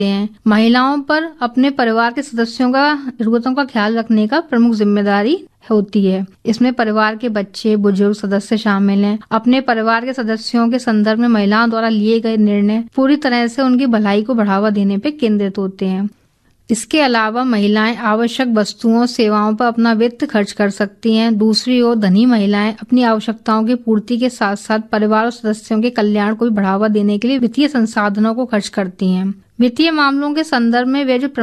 हैं। महिलाओं पर अपने परिवार के सदस्यों का जरूरतों का ख्याल रखने का प्रमुख जिम्मेदारी होती है। इसमें परिवार के बच्चे, बुजुर्ग सदस्य शामिल हैं। अपने परिवार के सदस्यों के संदर्भ में महिलाओं द्वारा लिए गए निर्णय पूरी तरह से उनकी भलाई को बढ़ावा देने पर केंद्रित होते हैं। इसके अलावा महिलाएं आवश्यक वस्तुओं सेवाओं पर अपना वित्त खर्च कर सकती हैं। दूसरी ओर धनी महिलाएं अपनी आवश्यकताओं की पूर्ति के साथ साथ परिवार और सदस्यों के कल्याण को भी बढ़ावा देने के लिए वित्तीय संसाधनों को खर्च करती हैं। वित्तीय मामलों के संदर्भ में वे जो